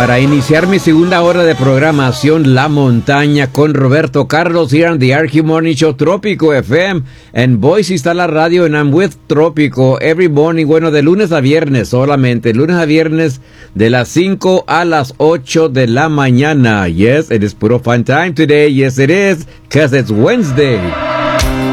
para iniciar mi segunda hora de programación La Montaña con Roberto Carlos here on the RQ Morning Show Trópico FM. En Boise está la radio and I'm with Trópico every morning. Bueno, de lunes a viernes solamente. Lunes a viernes de las 5 a las 8 de la mañana. Yes, it is puro fun time today. Yes, it is, because it's Wednesday.